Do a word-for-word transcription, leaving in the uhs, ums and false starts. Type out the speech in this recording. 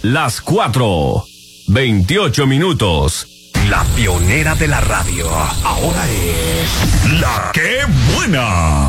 las cuatro, veintiocho minutos. La pionera de la radio, ahora es La Qué Buena.